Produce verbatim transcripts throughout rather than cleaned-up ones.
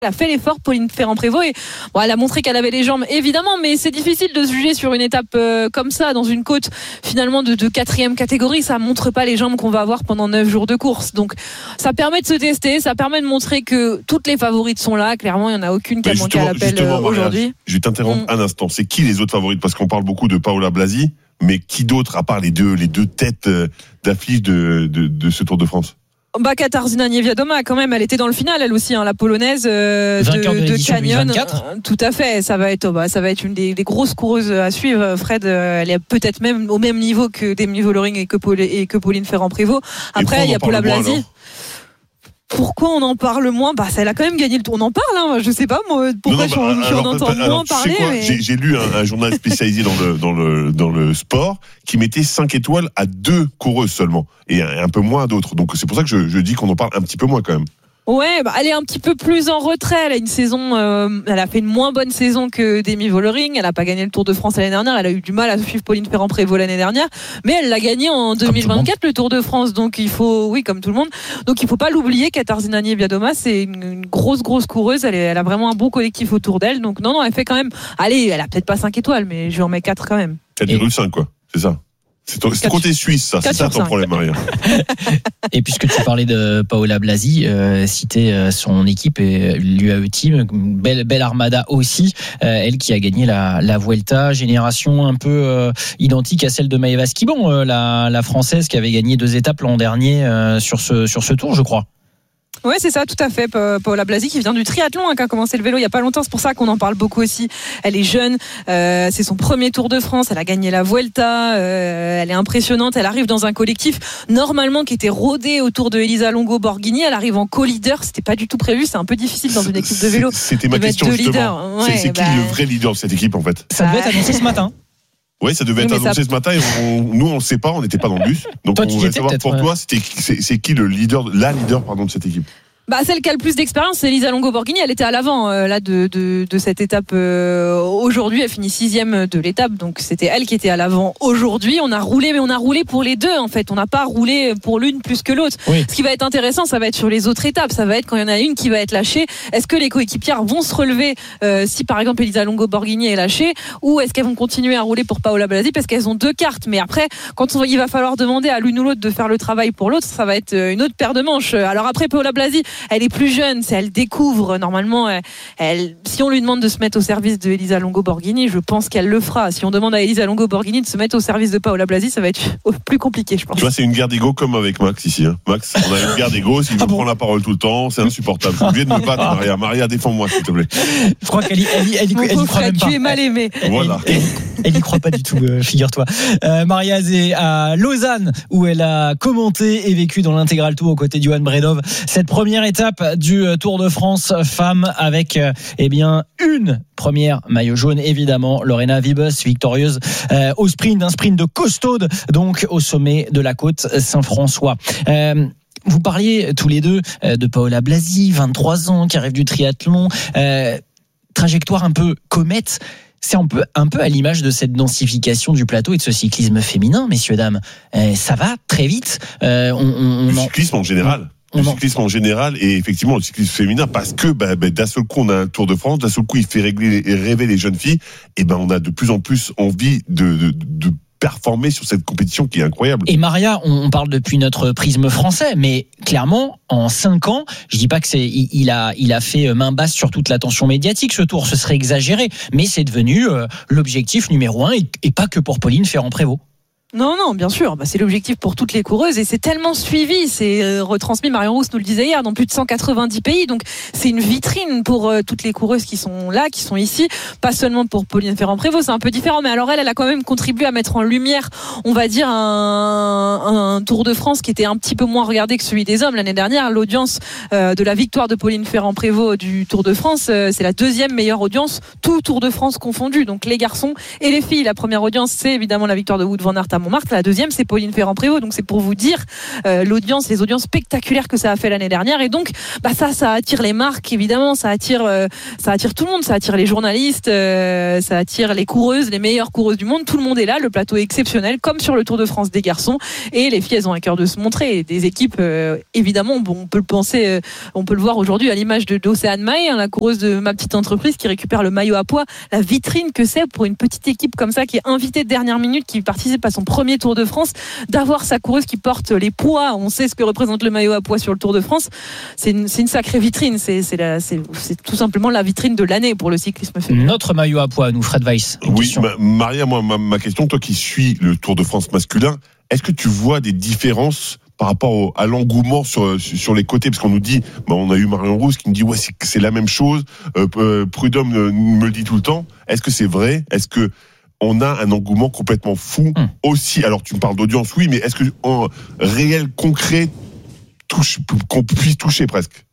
Elle a fait l'effort, Pauline Ferrand-Prévot, et bon, elle a montré qu'elle avait les jambes, évidemment, mais c'est difficile de se juger sur une étape euh, comme ça, dans une côte finalement de, de quatrième catégorie. Ça montre pas les jambes qu'on va avoir pendant neuf jours de course. Donc, ça permet de se tester, ça permet de montrer que toutes les favorites sont là. Clairement, il y en a aucune qui a manqué à l'appel euh, aujourd'hui. Je vais t'interrompre mmh. un instant. C'est qui les autres favorites? Parce qu'on parle beaucoup de Paola Blasi, mais qui d'autre, à part les deux, les deux têtes d'affiche de, de, de ce Tour de France? Bah, Katarzyna Niewiadoma, quand même, elle était dans le final, elle aussi, hein, la polonaise euh, de, de, de Canyon. Euh, tout à fait, ça va être, bah, ça va être une des, des grosses coureuses à suivre. Fred, euh, elle est peut-être même au même niveau que Demi Vollering et que, Paul, et que Pauline Ferrand-Prévot. Après, il y a Paula Blasi. Pourquoi on en parle moins? Bah, ça, elle a quand même gagné le tour. On en parle, hein. Je sais pas, moi, pourquoi non, non, bah, j'en entends alors, moins parler. Mais... J'ai, j'ai lu un, un journal spécialisé dans le, dans le, dans le sport qui mettait cinq étoiles à deux coureuses seulement. Et un, un peu moins à d'autres. Donc, c'est pour ça que je, je dis qu'on en parle un petit peu moins quand même. Ouais, bah, elle est un petit peu plus en retrait. Elle a une saison, euh, elle a fait une moins bonne saison que Demi Vollering. Elle a pas gagné le Tour de France l'année dernière. Elle a eu du mal à suivre Pauline Ferrand-Prévot l'année dernière, mais elle l'a gagné en deux mille vingt-quatre le Tour de France. Donc il faut, oui, comme tout le monde. Donc il faut pas l'oublier. Katarzyna Niewiadoma, c'est une, une grosse, grosse coureuse. Elle, est, elle a vraiment un bon collectif autour d'elle. Donc non, non, elle fait quand même. Allez, elle a peut-être pas cinq étoiles, mais je lui en mets quatre quand même. quatre virgule cinq quoi. C'est ça. C'est ton c'est côté suisse, ça. C'est ça ton problème, Maria. Et puisque tu parlais de Paola Blasi, euh, citer euh, son équipe et l'U A E Team, belle, belle armada aussi, euh, elle qui a gagné la, la Vuelta, génération un peu euh, identique à celle de Maëva Skibon, euh, la, la française qui avait gagné deux étapes l'an dernier euh, sur ce, sur ce tour, je crois. Ouais, c'est ça, tout à fait. Paola Blasi qui vient du triathlon, hein, qui a commencé le vélo il y a pas longtemps. C'est pour ça qu'on en parle beaucoup aussi. Elle est jeune, euh, c'est son premier Tour de France. Elle a gagné la Vuelta. Euh, elle est impressionnante. Elle arrive dans un collectif normalement qui était rodé autour de Elisa Longo Borghini. Elle arrive en co-leader. C'était pas du tout prévu. C'est un peu difficile dans une équipe de vélo. C'était ma question justement. Ouais, c'est, c'est bah... qui le vrai leader de cette équipe en fait? Ça devait être annoncé ce matin. Oui, ça devait être oui, annoncé ça... ce matin et on, nous on ne sait pas, on n'était pas dans le bus. Donc toi, on voulait savoir pour ouais. toi, c'était, c'est, c'est qui le leader, la leader pardon de cette équipe? Bah, celle qui a le plus d'expérience, c'est Elisa Longo Borghini. Elle était à l'avant euh, là de, de, de cette étape. Euh, aujourd'hui, elle finit sixième de l'étape, donc c'était elle qui était à l'avant aujourd'hui. On a roulé, mais on a roulé pour les deux en fait. On n'a pas roulé pour l'une plus que l'autre. Oui. Ce qui va être intéressant, ça va être sur les autres étapes. Ça va être quand il y en a une qui va être lâchée. Est-ce que les coéquipières vont se relever euh, si par exemple Elisa Longo Borghini est lâchée, ou est-ce qu'elles vont continuer à rouler pour Paola Blasi parce qu'elles ont deux cartes. Mais après, quand on, il va falloir demander à l'une ou l'autre de faire le travail pour l'autre, ça va être une autre paire de manches. Alors après, Paola Blasi, elle est plus jeune. C'est elle découvre normalement elle, elle, si on lui demande de se mettre au service de Elisa Longo Borghini, je pense qu'elle le fera. Si on demande à Elisa Longo Borghini de se mettre au service de Paola Blasi, ça va être plus compliqué, je pense. Tu vois, c'est une guerre d'ego comme avec Max ici, hein. Max, on a une guerre d'ego, s'il veut ah bon prendre la parole tout le temps, c'est insupportable. Je viens de me battre, Maria. Maria, défends-moi s'il te plaît. Je crois qu'elle y, elle y, elle y, elle y croit même pas. Tu es mal aimé. Elle, voilà. Elle, elle, elle y croit pas du tout, euh, figure-toi. Euh, Maria est à Lausanne où elle a commenté et vécu dans l'intégral tour aux côtés de Johan Bredov cette première étape du Tour de France femme avec euh, eh bien une première maillot jaune évidemment, Lorena Wiebes victorieuse euh, au sprint, un sprint de costaude donc au sommet de la côte Saint-François. Euh, vous parliez tous les deux euh, de Paola Blasi, vingt-trois ans, qui arrive du triathlon, euh, trajectoire un peu comète. C'est un peu, un peu à l'image de cette densification du plateau et de ce cyclisme féminin, messieurs, dames. Euh, ça va très vite. Euh, on, on, le on cyclisme en général. Le cyclisme en général et effectivement le cyclisme féminin parce que bah, bah, d'un seul coup on a un Tour de France, d'un seul coup il fait régler et rêver les jeunes filles et ben on a de plus en plus envie de, de, de performer sur cette compétition qui est incroyable. Et Maria, on parle depuis notre prisme français, mais clairement en cinq ans, je dis pas que c'est il, il a il a fait main basse sur toute l'attention médiatique ce Tour, ce serait exagéré, mais c'est devenu euh, l'objectif numéro un et, et pas que pour Pauline Ferrand-Prévot. Non, non, bien sûr. Bah, c'est l'objectif pour toutes les coureuses et c'est tellement suivi. C'est euh, retransmis, Marion Rousse nous le disait hier, dans plus de cent quatre-vingt-dix pays. Donc, c'est une vitrine pour euh, toutes les coureuses qui sont là, qui sont ici. Pas seulement pour Pauline Ferrand-Prévot, c'est un peu différent. Mais alors, elle, elle a quand même contribué à mettre en lumière, on va dire, un, un Tour de France qui était un petit peu moins regardé que celui des hommes. L'année dernière, l'audience euh, de la victoire de Pauline Ferrand-Prévot du Tour de France, euh, c'est la deuxième meilleure audience, tout Tour de France confondu. Donc, les garçons et les filles. La première audience, c'est évidemment la victoire de Wout van Aert à Montmartre. La deuxième, c'est Pauline Ferrand-Prévot. Donc c'est pour vous dire euh, l'audience, les audiences spectaculaires que ça a fait l'année dernière. Et donc, bah ça, ça attire les marques évidemment, ça attire, euh, ça attire tout le monde, ça attire les journalistes, euh, ça attire les coureuses, les meilleures coureuses du monde. Tout le monde est là. Le plateau est exceptionnel, comme sur le Tour de France des garçons. Et les filles, elles ont un cœur de se montrer. Et des équipes, euh, évidemment, bon, on peut le penser, euh, on peut le voir aujourd'hui à l'image de d'Océane May, hein, la coureuse de ma petite entreprise qui récupère le maillot à pois. La vitrine que c'est pour une petite équipe comme ça qui est invitée de dernière minute, qui participe à son premier Tour de France, d'avoir sa coureuse qui porte les poids. On sait ce que représente le maillot à pois sur le Tour de France. C'est une, c'est une sacrée vitrine. C'est, c'est, la, c'est, c'est tout simplement la vitrine de l'année pour le cyclisme féminin. Notre maillot à pois, nous, Fred Weiss. Oui, ma, Maria, moi, ma, ma question, toi qui suis le Tour de France masculin, est-ce que tu vois des différences par rapport au, à l'engouement sur, sur les côtés? Parce qu'on nous dit, bah, on a eu Marion Rousse qui nous dit, ouais, c'est, c'est la même chose. Euh, Prud'homme me le dit tout le temps. Est-ce que c'est vrai? Est-ce que on a un engouement complètement fou hum. aussi? Alors, tu me parles d'audience, oui, mais est-ce que en réel, concret, touche, qu'on puisse toucher presque?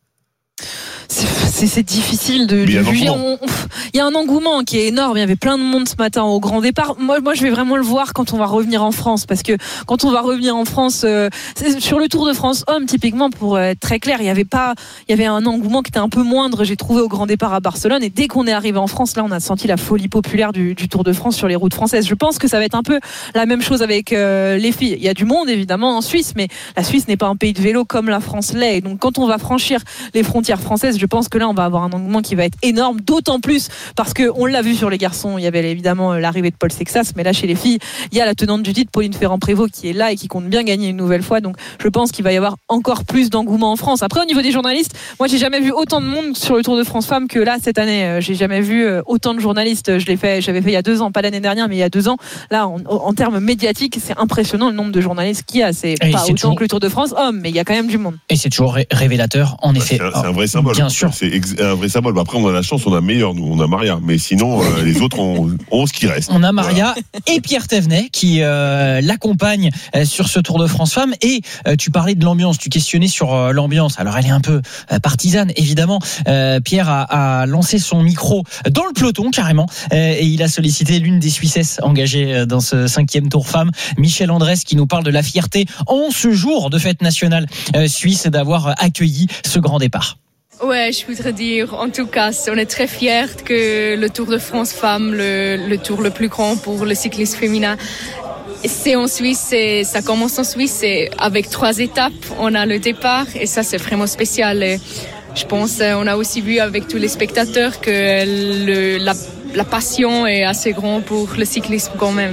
C'est, c'est, c'est difficile de, de juger. Il y a un engouement qui est énorme. Il y avait plein de monde ce matin au grand départ. Moi, moi, je vais vraiment le voir quand on va revenir en France, parce que quand on va revenir en France, euh, sur le Tour de France homme, typiquement, pour être très clair, il y avait pas, il y avait un engouement qui était un peu moindre. J'ai trouvé au grand départ à Barcelone, et dès qu'on est arrivé en France, là, on a senti la folie populaire du, du Tour de France sur les routes françaises. Je pense que ça va être un peu la même chose avec euh, les filles. Il y a du monde évidemment en Suisse, mais la Suisse n'est pas un pays de vélo comme la France l'est. Et donc, quand on va franchir les frontières françaises, je pense que là on va avoir un engouement qui va être énorme, d'autant plus parce que on l'a vu sur les garçons, il y avait évidemment l'arrivée de Paul Sexas, mais là chez les filles il y a la tenante du titre Pauline Ferrand-Prévot qui est là et qui compte bien gagner une nouvelle fois, donc je pense qu'il va y avoir encore plus d'engouement en France. Après, au niveau des journalistes, moi j'ai jamais vu autant de monde sur le Tour de France femmes que là cette année. J'ai jamais vu autant de journalistes. Je l'ai fait, j'avais fait il y a deux ans, pas l'année dernière mais il y a deux ans. Là en, en termes médiatiques, c'est impressionnant le nombre de journalistes qu'il y a. C'est et pas c'est autant toujours... que le Tour de France homme, mais il y a quand même du monde. Et c'est toujours ré- révélateur en effet. C'est un, c'est un vrai symbole. Bien sûr. C'est un vrai symbole. Après, on a la chance, on a meilleur, nous, on a Maria. Mais sinon, euh, les autres ont, ont ce qui reste. On a Maria voilà. Et Pierre Thévenet qui euh, l'accompagne euh, sur ce Tour de France Femmes. Et euh, tu parlais de l'ambiance, tu questionnais sur euh, l'ambiance. Alors, elle est un peu euh, partisane, évidemment. Euh, Pierre a, a lancé son micro dans le peloton, carrément. Euh, et il a sollicité l'une des Suissesses engagées dans ce cinquième Tour Femmes, Michel Andrès, qui nous parle de la fierté en ce jour de fête nationale euh, suisse d'avoir accueilli ce grand départ. Ouais, je voudrais dire, en tout cas, on est très fiers que le Tour de France Femmes, le, le tour le plus grand pour le cyclisme féminin, c'est en Suisse, c'est, ça commence en Suisse, c'est avec trois étapes, on a le départ et ça c'est vraiment spécial. Et je pense, on a aussi vu avec tous les spectateurs que le, la, la passion est assez grande pour le cyclisme quand même.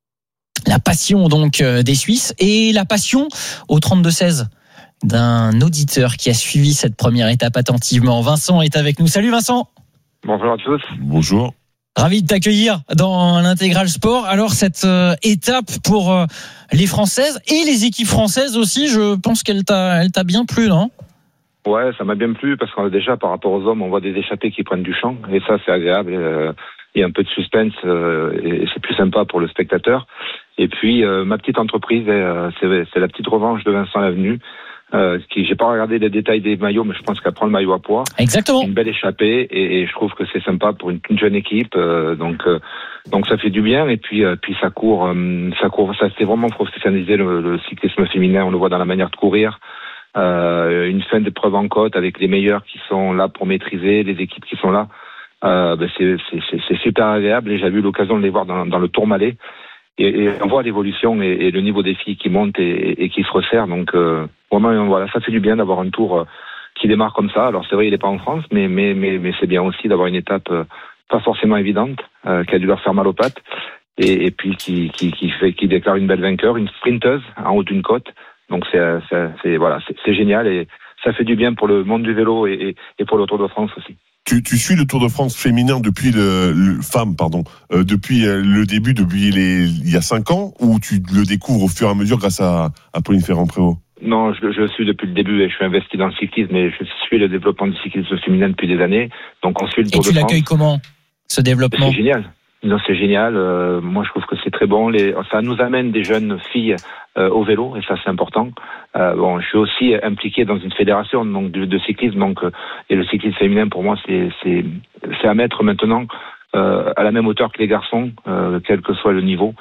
La passion donc des Suisses et la passion au trente-deux seize d'un auditeur qui a suivi cette première étape attentivement. Vincent est avec nous. Salut Vincent. Bonjour à tous. Bonjour. Ravi de t'accueillir dans l'Intégral Sport. Alors cette euh, étape pour euh, les Françaises et les équipes françaises aussi, je pense qu'elle t'a, elle t'a bien plu, non ? Ouais, ça m'a bien plu parce qu'on a déjà par rapport aux hommes, on voit des échappés qui prennent du champ et ça c'est agréable. Euh, il y a un peu de suspense euh, et c'est plus sympa pour le spectateur. Et puis euh, ma petite entreprise, euh, c'est, c'est la petite revanche de Vincent Lavenu. Euh, qui, j'ai pas regardé les détails des maillots, mais je pense qu'elle prend le maillot à pois. Exactement. Une belle échappée et, et je trouve que c'est sympa pour une, une jeune équipe. Euh, donc, euh, donc ça fait du bien et puis, euh, puis ça court, euh, ça court, ça s'est vraiment professionnalisé le, le cyclisme féminin. On le voit dans la manière de courir. Euh, une fin d'épreuve en côte avec les meilleurs qui sont là pour maîtriser, les équipes qui sont là. Euh, ben c'est, c'est, c'est, c'est super agréable et j'ai eu l'occasion de les voir dans, dans le Tourmalet. Et, et on voit l'évolution et, et le niveau des filles qui monte et, et qui se resserre. Donc euh, vraiment, voilà, ça fait du bien d'avoir un tour euh, qui démarre comme ça. Alors c'est vrai, il n'est pas en France, mais mais mais mais c'est bien aussi d'avoir une étape euh, pas forcément évidente, euh, qui a dû leur faire mal aux pattes, et, et puis qui qui qui fait qui déclare une belle vainqueur, une sprinteuse en haut d'une côte. Donc c'est c'est, c'est voilà, c'est, c'est génial et ça fait du bien pour le monde du vélo et, et, et pour le Tour de France aussi. Tu, tu suis le Tour de France féminin depuis le, le femme pardon euh, depuis le début, depuis les il y a cinq ans, ou tu le découvres au fur et à mesure grâce à, à Pauline Ferrand-Prévot? Non, je, je suis depuis le début et je suis investi dans le cyclisme et je suis le développement du cyclisme féminin depuis des années. Donc on suit le Tour de France. Et tu l'accueilles comment, ce développement? C'est génial. Non, c'est génial. Euh, moi, je trouve que c'est très bon. Les, ça nous amène des jeunes filles euh, au vélo, et ça, c'est important. Euh, bon, je suis aussi impliqué dans une fédération donc de, de cyclisme, donc euh, et le cyclisme féminin, pour moi, c'est c'est c'est à mettre maintenant euh, à la même hauteur que les garçons, euh, quel que soit le niveau.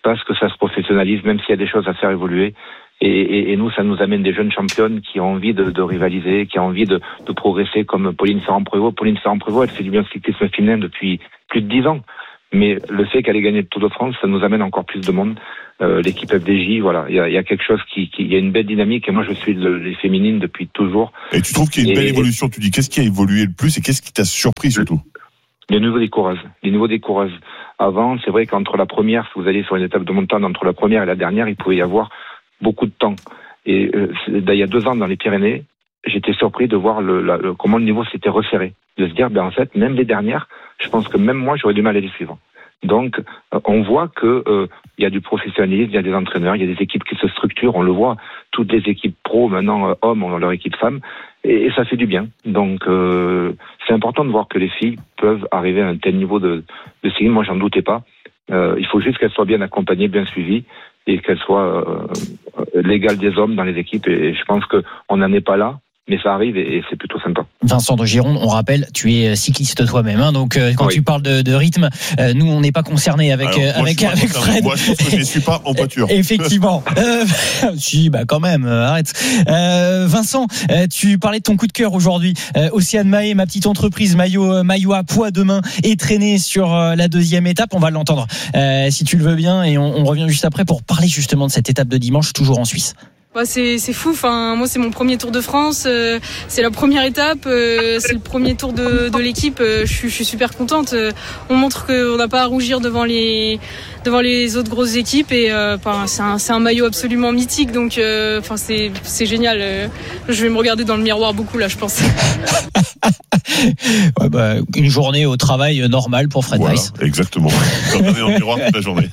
parce que ça se professionnalise, même s'il y a des choses à faire évoluer. Et, et, et nous, ça nous amène des jeunes championnes qui ont envie de, de rivaliser, qui ont envie de, de progresser, comme Pauline Ferrand-Prévot. Pauline Ferrand-Prévôt, elle fait du bien cyclisme féminin depuis plus de dix ans. Mais le fait qu'elle ait gagné le Tour de France, ça nous amène encore plus de monde. Euh, l'équipe F D J, voilà, il y a, y a quelque chose qui, qui, il y a une belle dynamique. Et moi, je suis le, les féminines depuis toujours. Et tu trouves qu'il y a une et, belle évolution? Tu dis, qu'est-ce qui a évolué le plus et qu'est-ce qui t'a surpris surtout? Les niveaux des coureuses. Les niveaux des coureuses. Avant, c'est vrai qu'entre la première, si vous allez sur une étape de montagne, entre la première et la dernière, il pouvait y avoir beaucoup de temps. Et euh, il y a deux ans, dans les Pyrénées, j'étais surpris de voir le, la, le, comment le niveau s'était resserré. De se dire, ben en fait, même les dernières, je pense que même moi, j'aurais du mal à les suivre. Donc, euh, on voit que euh, il y a du professionnalisme, il y a des entraîneurs, il y a des équipes qui se structurent. On le voit, toutes les équipes pro maintenant euh, hommes ont leur équipe femme, et, et ça fait du bien. Donc, euh, c'est important de voir que les filles peuvent arriver à un tel niveau de, de cyclisme. Moi, j'en doutais pas. Euh, il faut juste qu'elles soient bien accompagnées, bien suivies, et qu'elles soient euh, l'égale des hommes dans les équipes. Et je pense que on n'en est pas là. Mais ça arrive et c'est plutôt sympa. Vincent de Gironde, on rappelle, tu es cycliste toi-même, hein, donc euh, quand oui. tu parles de, de rythme, euh, nous on n'est pas concernés avec Alors, moi, avec avec Fred. Moi je pense que je ne suis pas en voiture. Effectivement. euh, si, bah quand même, euh, arrête. Euh, Vincent, euh, tu parlais de ton coup de cœur aujourd'hui. Euh, Océane Mahé, ma petite entreprise, maillot maillot à poids demain, est traîné sur euh, la deuxième étape. On va l'entendre euh, si tu le veux bien, et on, on revient juste après pour parler justement de cette étape de dimanche, toujours en Suisse. Bah c'est c'est fou. Enfin, moi c'est mon premier Tour de France. Euh, c'est la première étape. Euh, c'est le premier tour de de l'équipe. Euh, je suis je suis super contente. Euh, on montre qu'on n'a pas à rougir devant les devant les autres grosses équipes. Et euh, enfin, c'est un c'est un maillot absolument mythique. Donc euh, enfin c'est c'est génial. Euh, je vais me regarder dans le miroir beaucoup là, je pense. Ouais, bah, une journée au travail normale pour Fred voilà, Weiss. Exactement. Regarder dans le miroir toute la journée.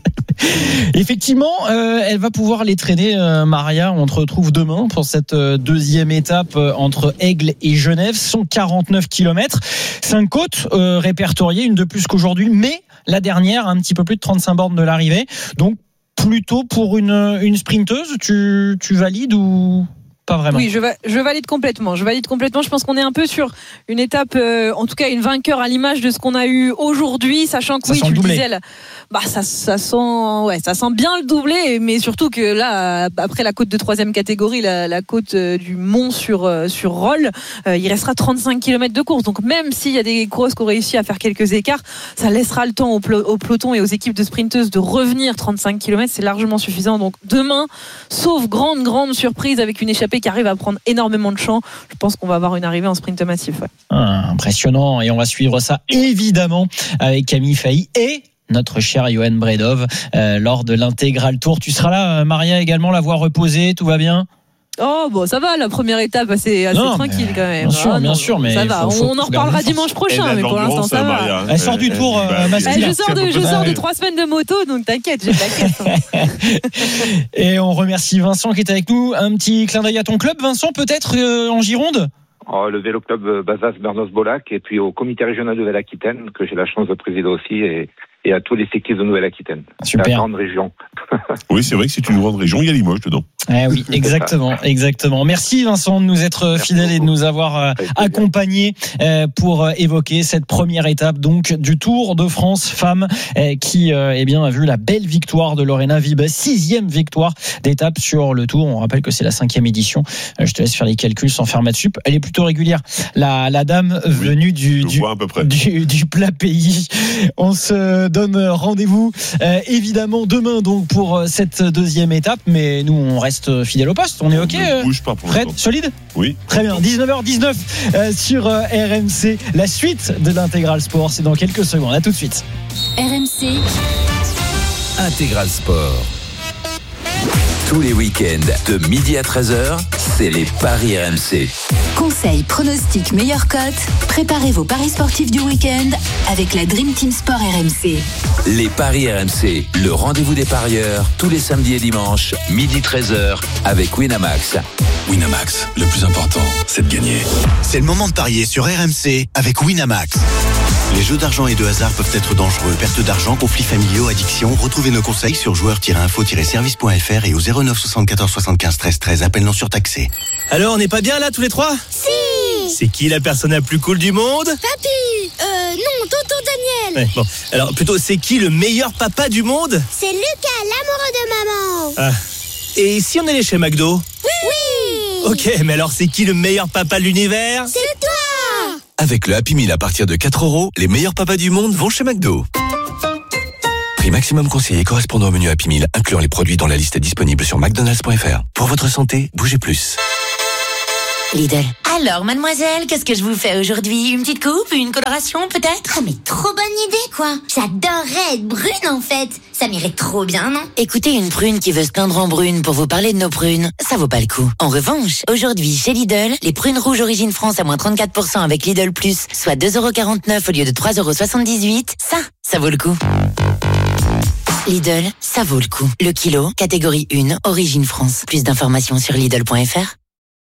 Effectivement, euh, elle va pouvoir les traîner, euh, Maria. On te retrouve demain pour cette euh, deuxième étape euh, entre Aigle et Genève, cent quarante-neuf kilomètres. Cinq côtes euh, répertoriées, une de plus qu'aujourd'hui, mais la dernière, un petit peu plus de trente-cinq bornes de l'arrivée. Donc, plutôt pour une, une sprinteuse, tu, tu valides ou pas vraiment? Oui, je, va, je valide complètement. Je valide complètement. Je pense qu'on est un peu sur une étape, euh, en tout cas une vainqueur à l'image de ce qu'on a eu aujourd'hui, sachant que ça oui, tu le doublé. disais, là, bah ça, ça sent, ouais, ça sent bien le doublé, mais surtout que là, après la côte de troisième catégorie, la, la côte du Mont sur sur Rolle, euh, il restera trente-cinq kilomètres de course. Donc même s'il y a des coureuses qui ont réussi à faire quelques écarts, ça laissera le temps au, plo- au peloton et aux équipes de sprinteuses de revenir. trente-cinq kilomètres, c'est largement suffisant. Donc demain, sauf grande grande surprise avec une échappée qui arrive à prendre énormément de champ, je pense qu'on va avoir une arrivée en sprint massif. Ouais. Ah, impressionnant, et on va suivre ça évidemment avec Camille Fahy et notre cher Johan Bredov euh, lors de l'intégral tour. Tu seras là, Maria, également, la voix reposée, tout va bien? Oh bon, ça va, la première étape assez, assez non, tranquille quand même. Bien sûr, ah, bien non, sûr, mais ça va. faut, faut, on en reparlera dimanche prochain, mais pour l'instant ça va. Maria, elle sort du tour euh, masculin. Je sors de, je sors de trois semaines de moto, donc t'inquiète, j'ai de la caisse. Hein. Et on remercie Vincent qui est avec nous. Un petit clin d'œil à ton club, Vincent, peut-être euh, en Gironde? Oh, le vélo club Bazas Bernos-Bolac, et puis au comité régional de Nouvelle-Aquitaine, que j'ai la chance de présider aussi, et, et à tous les cyclistes de Nouvelle-Aquitaine. Super. La grande région. Oui, c'est vrai que c'est une grande région, il y a Limoges dedans. Eh oui, exactement, exactement. Merci Vincent de nous être Merci fidèle et de beaucoup. nous avoir accompagnés pour évoquer cette première étape donc du Tour de France femmes qui eh bien a vu la belle victoire de Lorena Wiebe, sixième victoire d'étape sur le Tour. On rappelle que c'est la cinquième édition. Je te laisse faire les calculs sans faire maths sup. Elle est plutôt régulière. La, la dame oui, venue du du, du du plat pays. On se donne rendez-vous euh, évidemment demain donc pour cette deuxième étape, mais nous on reste fidèle au poste. On est ok, on ne bouge pas pour Fred, l'instant. solide? Oui. Très bien. dix-neuf heures dix-neuf euh, sur euh, R M C. La suite de l'Intégral Sport, c'est dans quelques secondes. À tout de suite. R M C Intégral Sport. Tous les week-ends de midi à treize heures, c'est les paris R M C. Conseils, pronostics, meilleures cotes. Préparez vos paris sportifs du week-end avec la Dream Team Sport R M C. Les paris R M C, le rendez-vous des parieurs, tous les samedis et dimanches, midi treize heures, avec Winamax. Winamax, le plus important, c'est de gagner. C'est le moment de parier sur R M C avec Winamax. Les jeux d'argent et de hasard peuvent être dangereux. Perte d'argent, conflits familiaux, addiction. Retrouvez nos conseils sur joueurs tiret info tiret service point f r et au zéro neuf soixante-quatorze soixante-quinze treize treize. Appel non surtaxé. Alors, on n'est pas bien là tous les trois? Si! C'est qui la personne la plus cool du monde? Papy. Euh, non, tonton Daniel. Ouais, bon, alors plutôt, c'est qui le meilleur papa du monde? C'est Lucas, l'amoureux de maman. Ah. Et si on allait chez McDo? Oui. Ok, mais alors c'est qui le meilleur papa de l'univers? C'est toi. Avec le Happy Meal à partir de quatre euros, les meilleurs papas du monde vont chez McDo. Prix maximum conseillé correspondant au menu Happy Meal, incluant les produits dans la liste disponible sur mcdonalds point f r. Pour votre santé, bougez plus. Lidl. Alors, mademoiselle, qu'est-ce que je vous fais aujourd'hui? Une petite coupe, une coloration peut-être? Ah mais trop bonne idée quoi. J'adorerais être brune en fait. Ça m'irait trop bien, non? Écoutez, une prune qui veut se peindre en brune pour vous parler de nos prunes, ça vaut pas le coup. En revanche, aujourd'hui chez Lidl, les prunes rouges Origine France à moins trente-quatre pour cent avec Lidl Plus, soit deux euros quarante-neuf au lieu de trois euros soixante-dix-huit, ça, ça vaut le coup. Lidl, ça vaut le coup. Le kilo, catégorie un, Origine France. Plus d'informations sur Lidl point f r.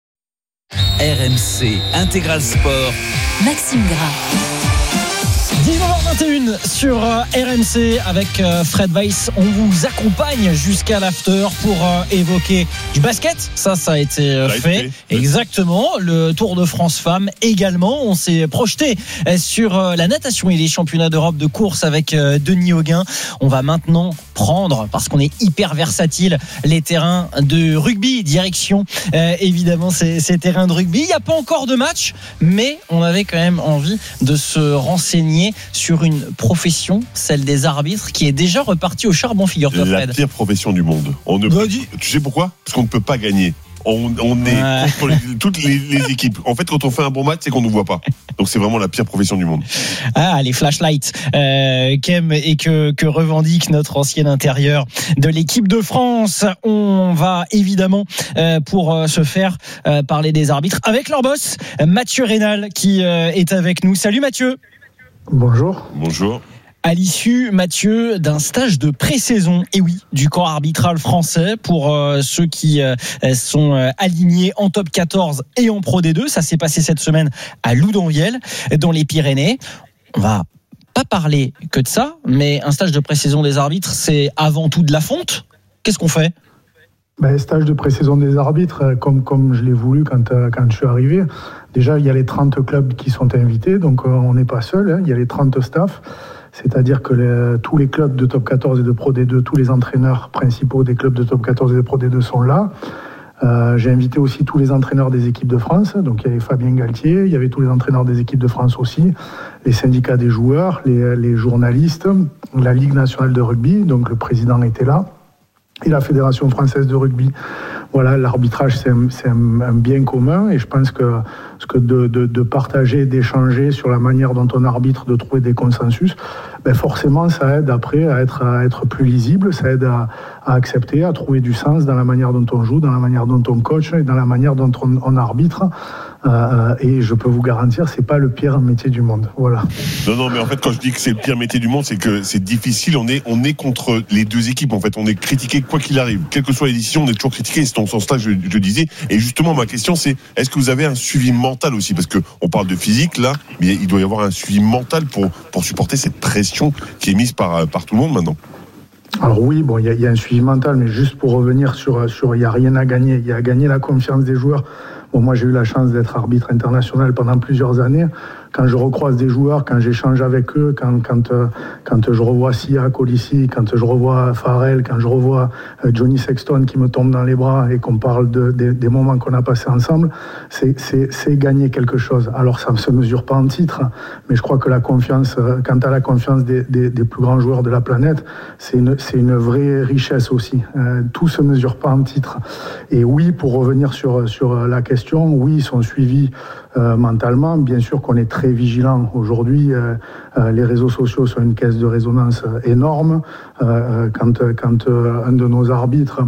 R M C Intégral Sport. Maxime Gras. dix-neuf heures vingt et une sur R M C avec Fred Weiss. On vous accompagne jusqu'à l'after pour évoquer du basket. Ça, ça a été fait. Exactement. Le Tour de France Femmes également. On s'est projeté sur la natation et les championnats d'Europe de course avec Denis Hauguin. On va maintenant prendre, parce qu'on est hyper versatile, les terrains de rugby. Direction, euh, évidemment, ces, ces terrains de rugby. Il n'y a pas encore de match, mais on avait quand même envie de se renseigner sur une profession, celle des arbitres, qui est déjà repartie au charbon, figure-toi, Fred. La pire profession du monde. On ne bah, peut, tu sais pourquoi? Parce qu'on ne peut pas gagner. On, on est ouais. contre les, toutes les, les équipes. En fait, quand on fait un bon match, c'est qu'on ne nous voit pas. Donc, c'est vraiment la pire profession du monde. Ah, les flashlights euh, qu'aime et que, que revendique notre ancien intérieur de l'équipe de France. On va évidemment, euh, pour euh, se faire euh, parler des arbitres, avec leur boss, Mathieu Rénal, qui euh, est avec nous. Salut Mathieu. Bonjour. Bonjour. À l'issue, Mathieu, d'un stage de pré-saison, et oui, du corps arbitral français pour euh, ceux qui euh, sont euh, alignés en top quatorze et en Pro D deux. Ça s'est passé cette semaine à Loudonvielle, dans les Pyrénées. On va pas parler que de ça, mais un stage de pré-saison des arbitres, c'est avant tout de la fonte. Qu'est-ce qu'on fait? Ben, stage de pré-saison des arbitres, comme, comme je l'ai voulu quand, quand je suis arrivé. Déjà, il y a les trente clubs qui sont invités, donc on n'est pas seul, hein, il y a les trente staffs. C'est-à-dire que les, tous les clubs de top quatorze et de Pro D deux, tous les entraîneurs principaux des clubs de top quatorze et de Pro D deux sont là. Euh, j'ai invité aussi tous les entraîneurs des équipes de France. Donc il y avait Fabien Galtier, il y avait tous les entraîneurs des équipes de France aussi, les syndicats des joueurs, les, les journalistes, la Ligue nationale de rugby, donc le président était là, et la Fédération française de rugby. Voilà, l'arbitrage, c'est un, c'est un, un bien commun, et je pense que, que de, de, de partager, d'échanger sur la manière dont on arbitre, de trouver des consensus, ben forcément, ça aide après à être, à être plus lisible, ça aide à, à accepter, à trouver du sens dans la manière dont on joue, dans la manière dont on coach et dans la manière dont on, on arbitre. Euh, et je peux vous garantir, c'est pas le pire métier du monde. Voilà. Non, non, mais en fait, quand je dis que c'est le pire métier du monde, c'est que c'est difficile. On est, on est contre les deux équipes. En fait, on est critiqué quoi qu'il arrive, quelles que soient les décisions, on est toujours critiqué. C'est dans ce sens-là que je, je disais. Et justement, ma question, c'est est-ce que vous avez un suivi mental aussi? Parce que on parle de physique là, mais il doit y avoir un suivi mental pour pour supporter cette pression qui est mise par par tout le monde maintenant. Alors oui, bon, il y, y a un suivi mental, mais juste pour revenir sur sur, il y a rien à gagner. Il y a à gagner la confiance des joueurs. Bon, moi, j'ai eu la chance d'être arbitre international pendant plusieurs années. Quand je recroise des joueurs, quand j'échange avec eux, quand, quand, euh, quand je revois Sia Colissi, quand je revois Farrell, quand je revois euh, Johnny Sexton qui me tombe dans les bras et qu'on parle de, de, des moments qu'on a passés ensemble, c'est, c'est, c'est gagner quelque chose. Alors, ça ne se mesure pas en titre, mais je crois que la confiance, euh, quant à la confiance des, des, des plus grands joueurs de la planète, c'est une, c'est une vraie richesse aussi. Euh, tout se mesure pas en titre. Et oui, pour revenir sur, sur la question, oui, ils sont suivis euh, mentalement. Bien sûr qu'on est très vigilant. Aujourd'hui, euh, euh, les réseaux sociaux sont une caisse de résonance énorme. Euh, quand quand euh, un de nos arbitres,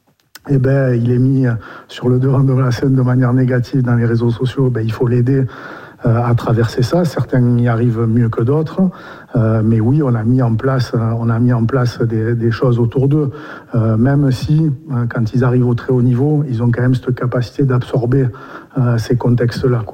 eh ben, il est mis sur le devant de la scène de manière négative dans les réseaux sociaux, ben, il faut l'aider euh, à traverser ça. Certains y arrivent mieux que d'autres. Euh, mais oui, on a mis en place, on a mis en place des, des choses autour d'eux. Euh, même si, euh, quand ils arrivent au très haut niveau, ils ont quand même cette capacité d'absorber euh, ces contextes-là, quoi.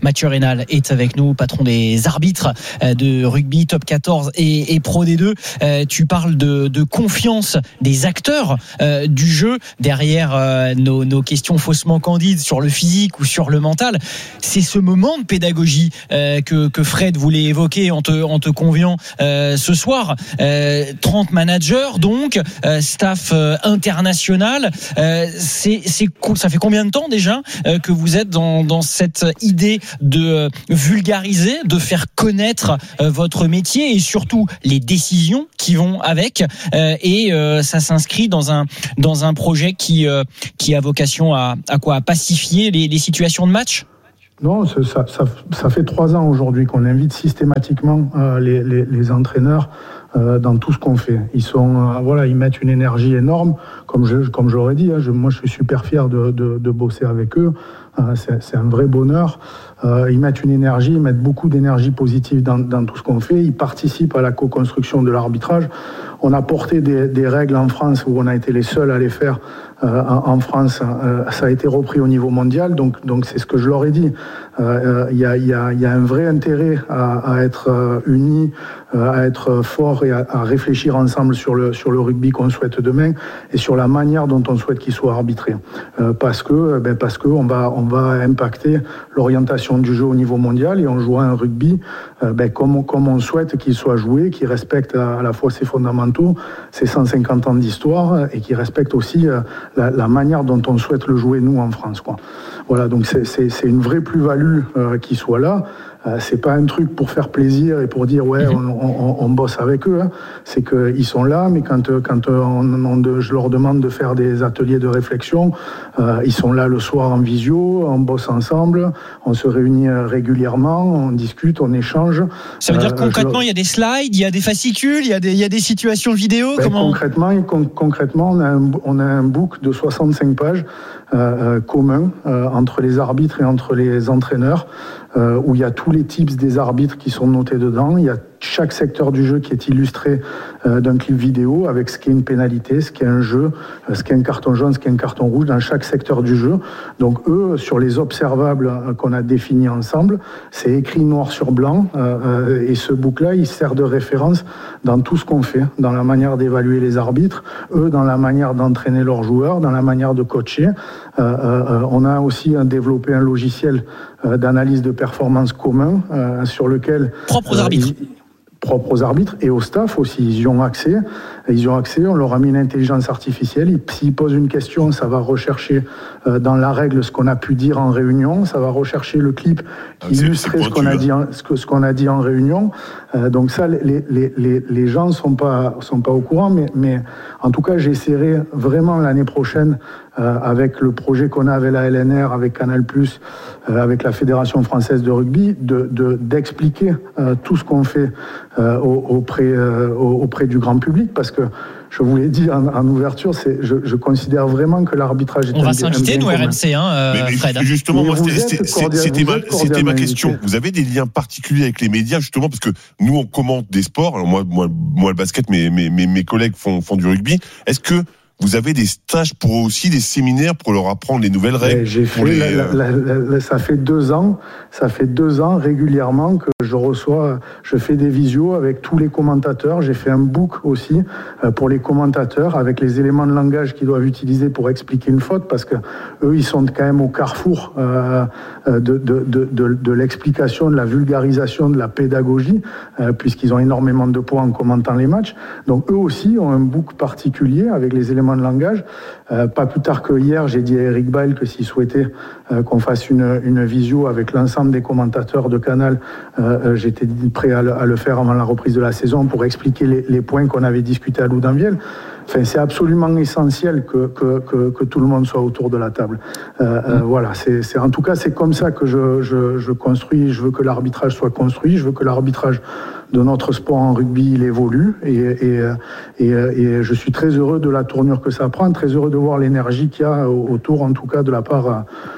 Mathieu Rénal est avec nous, patron des arbitres de rugby top quatorze et, et Pro D deux. Euh, tu parles de, de confiance des acteurs euh, du jeu derrière euh, nos, nos questions faussement candides sur le physique ou sur le mental. C'est ce moment de pédagogie euh, que, que Fred voulait évoquer en te, en te conviant euh, ce soir. Euh, trente managers donc, euh, staff euh, international. Euh, c'est, c'est, ça fait combien de temps déjà euh, que vous êtes dans, dans cette idée de vulgariser, de faire connaître euh, votre métier et surtout les décisions qui vont avec euh, et euh, ça s'inscrit dans un dans un projet qui euh, qui a vocation à à quoi à pacifier les, les situations de match. Non, ça, ça, ça fait trois ans aujourd'hui qu'on invite systématiquement euh, les, les, les entraîneurs euh, dans tout ce qu'on fait. Ils sont, euh, voilà, ils mettent une énergie énorme. Comme je, comme j'aurais dit, hein, je, moi je suis super fier de, de, de bosser avec eux. Euh, c'est, c'est un vrai bonheur. Euh, ils mettent une énergie, ils mettent beaucoup d'énergie positive dans, dans tout ce qu'on fait. Ils participent à la co-construction de l'arbitrage. On a porté des, des règles en France où on a été les seuls à les faire. Euh, en, en France, euh, ça a été repris au niveau mondial, donc donc c'est ce que je leur ai dit. Il euh, y a il y a il y a un vrai intérêt à, à être euh, unis, euh, à être fort et à, à réfléchir ensemble sur le sur le rugby qu'on souhaite demain et sur la manière dont on souhaite qu'il soit arbitré. Euh, parce que ben parce que on va on va impacter l'orientation du jeu au niveau mondial et on joue un rugby euh, ben comme comme on souhaite qu'il soit joué, qui respecte à, à la fois ses fondamentaux, ses cent cinquante ans d'histoire et qui respecte aussi euh, La, la manière dont on souhaite le jouer nous en France, quoi. Voilà, donc c'est, c'est, c'est une vraie plus-value euh, qui soit là. Euh, c'est pas un truc pour faire plaisir et pour dire ouais on, on, on bosse avec eux. Hein. C'est qu'ils sont là, mais quand quand on, on, je leur demande de faire des ateliers de réflexion, euh, ils sont là le soir en visio, on bosse ensemble, on se réunit régulièrement, on discute, on échange. Ça veut dire euh, concrètement il y a des slides, il y a des fascicules, il y a des il y a des situations vidéo. Ben, comment concrètement con, concrètement on a un, on a un book de soixante-cinq pages euh, euh, commun euh, entre les arbitres et entre les entraîneurs. Euh, où il y a tous les tips des arbitres qui sont notés dedans. Il y a chaque secteur du jeu qui est illustré euh, d'un clip vidéo avec ce qu'est une pénalité, ce qu'est un jeu, euh, ce qu'est un carton jaune, ce qu'est un carton rouge dans chaque secteur du jeu. Donc eux, sur les observables euh, qu'on a définis ensemble, c'est écrit noir sur blanc euh, euh, et ce book-là, il sert de référence dans tout ce qu'on fait, dans la manière d'évaluer les arbitres, eux dans la manière d'entraîner leurs joueurs, dans la manière de coacher. Euh, euh, on a aussi euh, développé un logiciel euh, d'analyse de performance commun euh, sur lequel... Propre aux arbitres. Euh, propre aux arbitres et au staff aussi, ils y ont accès. Ils y ont accès, on leur a mis une intelligence artificielle. S'ils posent une question, ça va rechercher euh, dans la règle ce qu'on a pu dire en réunion, ça va rechercher le clip qui ah, illustrait ce qu'on a dit en, ce que, ce qu'on a dit en réunion. Euh, donc ça, les, les, les, les gens sont pas, sont pas au courant, mais, mais en tout cas, j'essaierai vraiment l'année prochaine euh, avec le projet qu'on a avec la L N R, avec Canal+, euh, avec la Fédération française de rugby, de, de, d'expliquer euh, tout ce qu'on fait euh, auprès, euh, auprès du grand public, parce que je vous l'ai dit en, en ouverture, c'est, je, je considère vraiment que l'arbitrage est on un va bien, s'inviter, nous, R M C, hein, euh, mais, mais Fred. Justement, mais moi, c'était, c'était, c'était, ma, c'était ma question. invité. Vous avez des liens particuliers avec les médias, justement, parce que nous, on commente des sports. Alors moi, moi, moi le basket, mes, mes, mes, mes collègues font, font du rugby. Est-ce que vous avez des stages pour aussi des séminaires pour leur apprendre les nouvelles règles? J'ai fait, les... la, la, la, la, ça fait deux ans, ça fait deux ans régulièrement que je reçois, je fais des visios avec tous les commentateurs. J'ai fait un book aussi pour les commentateurs avec les éléments de langage qu'ils doivent utiliser pour expliquer une faute, parce que eux, ils sont quand même au carrefour euh, de, de, de, de, de l'explication, de la vulgarisation, de la pédagogie, euh, puisqu'ils ont énormément de poids en commentant les matchs. Donc eux aussi ont un book particulier avec les éléments de langage. Euh, pas plus tard que hier, j'ai dit à Eric Bail que s'il souhaitait euh, qu'on fasse une, une visio avec l'ensemble des commentateurs de Canal, euh, j'étais prêt à le, à le faire avant la reprise de la saison pour expliquer les, les points qu'on avait discutés à Loudanviel. Enfin, c'est absolument essentiel que, que, que, que tout le monde soit autour de la table. Euh, euh, voilà, c'est, c'est, en tout cas, c'est comme ça que je, je, je construis. Je veux que l'arbitrage soit construit. Je veux que l'arbitrage de notre sport en rugby, il évolue. Et, et, et, et je suis très heureux de la tournure que ça prend, très heureux de voir l'énergie qu'il y a autour, en tout cas, de la part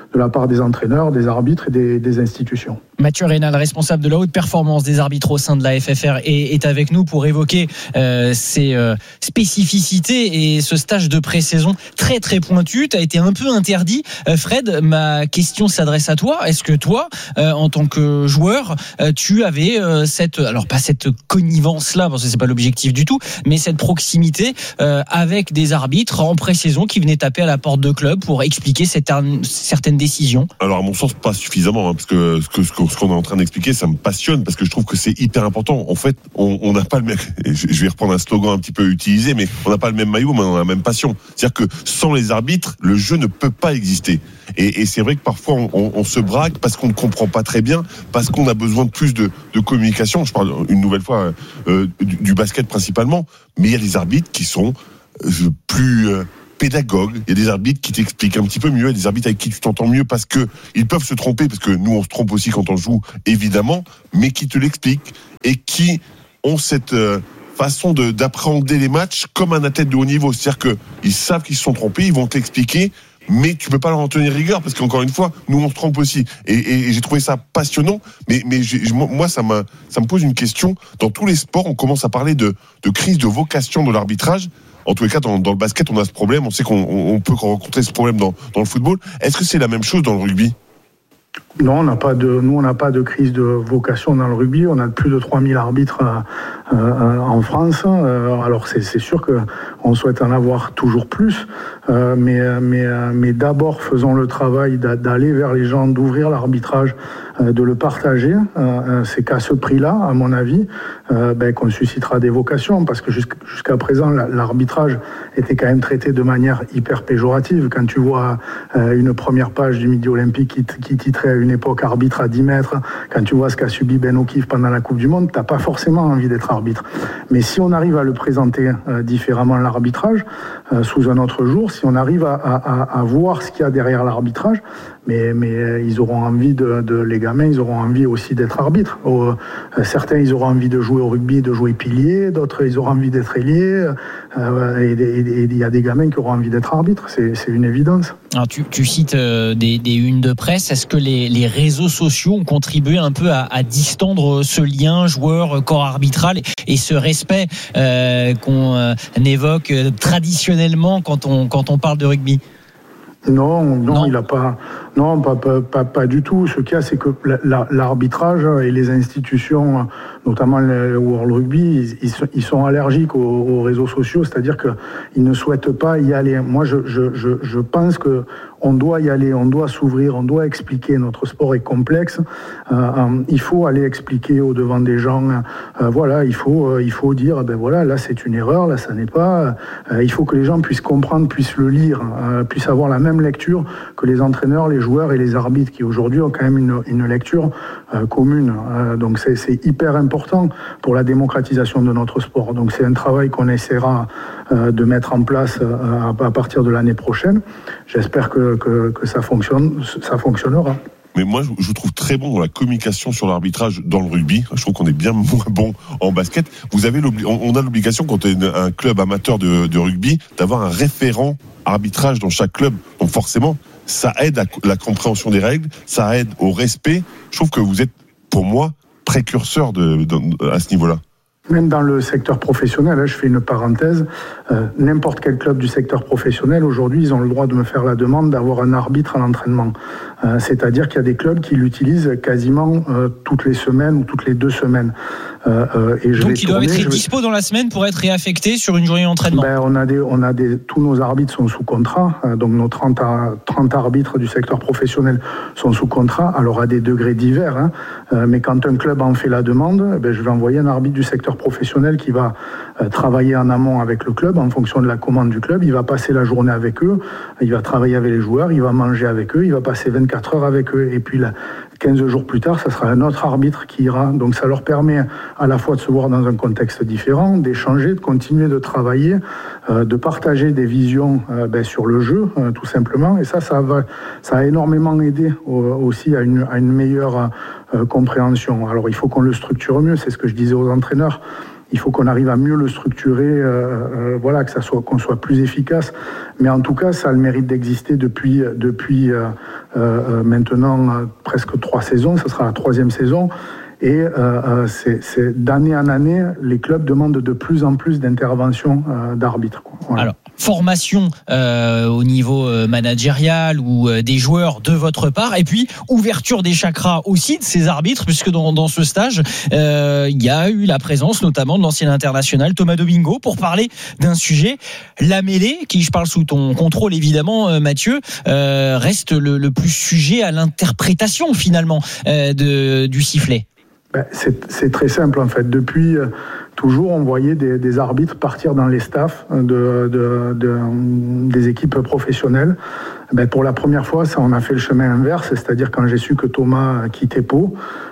de la part des entraîneurs, des arbitres et des, des institutions. Mathieu Reynal, responsable de la haute performance des arbitres au sein de la F F R, est, est avec nous pour évoquer euh, ces euh, spécificités et ce stage de pré-saison très très pointu. Tu as été un peu interdit. Euh, Fred, ma question s'adresse à toi. Est-ce que toi, euh, en tant que joueur, euh, tu avais euh, cette, alors pas cette connivence-là, parce que c'est pas l'objectif du tout, mais cette proximité euh, avec des arbitres en pré-saison qui venaient taper à la porte de club pour expliquer cette, certaines décisions? Alors à mon sens, pas suffisamment, hein, parce que ce que ce que ce qu'on est en train d'expliquer, ça me passionne parce que je trouve que c'est hyper important. En fait, on n'a pas le même, je vais reprendre un slogan un petit peu utilisé, mais on n'a pas le même maillot, mais on a la même passion. C'est-à-dire que sans les arbitres, le jeu ne peut pas exister. Et, et c'est vrai que parfois on, on, on se braque parce qu'on ne comprend pas très bien, parce qu'on a besoin de plus de, de communication. Je parle une nouvelle fois euh, du, du basket principalement, mais il y a des arbitres qui sont euh, plus euh, pédagogue, il y a des arbitres qui t'expliquent un petit peu mieux, il y a des arbitres avec qui tu t'entends mieux parce que ils peuvent se tromper, parce que nous on se trompe aussi quand on joue, évidemment, mais qui te l'expliquent et qui ont cette euh, façon de, d'appréhender les matchs comme un athlète de haut niveau. C'est-à-dire qu'ils savent qu'ils se sont trompés, ils vont t'expliquer, mais tu peux pas leur en tenir rigueur parce qu'encore une fois, nous on se trompe aussi. Et, et, et j'ai trouvé ça passionnant, mais, mais j'ai, moi ça, m'a, ça me pose une question. Dans tous les sports, on commence à parler de, de crise de vocation de l'arbitrage. En tous les cas, dans, dans le basket, on a ce problème. On sait qu'on on peut rencontrer ce problème dans, dans le football. Est-ce que c'est la même chose dans le rugby ? Non, on n'a pas de, nous, on n'a pas de crise de vocation dans le rugby. On a plus de trois mille arbitres euh, euh, en France. Euh, alors, c'est, c'est sûr qu'on souhaite en avoir toujours plus. Euh, mais, mais, mais d'abord, faisons le travail d'aller vers les gens, d'ouvrir l'arbitrage, euh, de le partager. Euh, c'est qu'à ce prix-là, à mon avis, euh, ben, qu'on suscitera des vocations. Parce que jusqu'à, jusqu'à présent, l'arbitrage était quand même traité de manière hyper péjorative. Quand tu vois euh, une première page du Midi Olympique qui, qui titrait à une époque arbitre à dix mètres, quand tu vois ce qu'a subi Ben O'Keefe pendant la Coupe du Monde, t'as pas forcément envie d'être arbitre. Mais si on arrive à le présenter euh, différemment, l'arbitrage, euh, sous un autre jour, si on arrive à, à, à voir ce qu'il y a derrière l'arbitrage, mais, mais ils auront envie de, de, les gamins, ils auront envie aussi d'être arbitres. Euh, certains, ils auront envie de jouer au rugby, de jouer pilier, d'autres, ils auront envie d'être ailier, euh, et il y a des gamins qui auront envie d'être arbitres, c'est, c'est une évidence. Alors tu, tu cites euh, des, des unes de presse. Est-ce que les, les réseaux sociaux ont contribué un peu à, à distendre ce lien joueur-corps arbitral et ce respect euh, qu'on euh, évoque traditionnellement quand on, quand on parle de rugby ? Non, non, non, il a pas, non, pas, pas, pas, pas du tout. Ce qu'il y a, c'est que l'arbitrage et les institutions, notamment le World Rugby, ils, ils sont allergiques aux, aux réseaux sociaux, c'est-à-dire qu'ils ne souhaitent pas y aller. Moi, je, je, je, je pense que on doit y aller, on doit s'ouvrir, on doit expliquer. Notre sport est complexe. Euh, euh, il faut aller expliquer au devant des gens. Euh, voilà, il faut, euh, il faut dire, ben voilà, là c'est une erreur, là ça n'est pas. Euh, il faut que les gens puissent comprendre, puissent le lire, euh, puissent avoir la même lecture que les entraîneurs, les joueurs et les arbitres, qui aujourd'hui ont quand même une, une lecture euh, commune. Euh, donc c'est, c'est hyper important pour la démocratisation de notre sport. Donc c'est un travail qu'on essaiera euh, de mettre en place euh, à, à partir de l'année prochaine. J'espère que Que, que ça fonctionne, ça fonctionnera. Mais moi, je vous trouve très bon dans la communication sur l'arbitrage dans le rugby. Je trouve qu'on est bien moins bon en basket. Vous avez on a l'obligation, quand on est un club amateur de, de rugby, d'avoir un référent arbitrage dans chaque club. Donc forcément, ça aide à la compréhension des règles, ça aide au respect. Je trouve que vous êtes, pour moi, précurseur de, de, à ce niveau-là. Même dans le secteur professionnel, je fais une parenthèse, euh, n'importe quel club du secteur professionnel, aujourd'hui, ils ont le droit de me faire la demande d'avoir un arbitre à l'entraînement. Euh, c'est-à-dire qu'il y a des clubs qui l'utilisent quasiment euh, toutes les semaines ou toutes les deux semaines. Euh, euh, et je Donc ils doivent être dispo dans la semaine pour être réaffectés sur une journée d'entraînement. Ben, on a des, on a des, tous nos arbitres sont sous contrat, euh, donc nos trente, à, trente arbitres du secteur professionnel sont sous contrat, alors à des degrés divers, hein, euh, mais quand un club en fait la demande, ben, je vais envoyer un arbitre du secteur professionnel qui va euh, travailler en amont avec le club en fonction de la commande du club, il va passer la journée avec eux, il va travailler avec les joueurs, il va manger avec eux, il va passer vingt-quatre heures avec eux, et puis là, quinze jours plus tard, ça sera un autre arbitre qui ira. Donc ça leur permet à la fois de se voir dans un contexte différent, d'échanger, de continuer de travailler, euh, de partager des visions euh, ben, sur le jeu, euh, tout simplement. Et ça, ça, va, ça a énormément aidé au, aussi à une, à une meilleure euh, compréhension. Alors il faut qu'on le structure mieux, c'est ce que je disais aux entraîneurs. Il faut qu'on arrive à mieux le structurer, euh, euh, voilà, que ça soit, qu'on soit plus efficace. Mais en tout cas, ça a le mérite d'exister depuis, depuis euh, euh, maintenant euh, presque trois saisons. Ce sera la troisième saison. Et euh, c'est, c'est d'année en année, les clubs demandent de plus en plus d'interventions euh, d'arbitres. Voilà. Alors, formation euh, au niveau euh, managérial ou euh, des joueurs de votre part, et puis ouverture des chakras aussi de ces arbitres, puisque dans, dans ce stage, euh, il y a eu la présence notamment de l'ancien international Thomas Domingo pour parler d'un sujet, la mêlée, qui, je parle sous ton contrôle évidemment, euh, Mathieu, euh, reste le, le plus sujet à l'interprétation finalement euh, de, du sifflet. Ben, c'est, c'est très simple en fait. Depuis euh, toujours, on voyait des, des arbitres partir dans les staffs de, de, de, des équipes professionnelles. Ben, pour la première fois, ça, on a fait le chemin inverse, c'est-à-dire quand j'ai su que Thomas quittait Pau,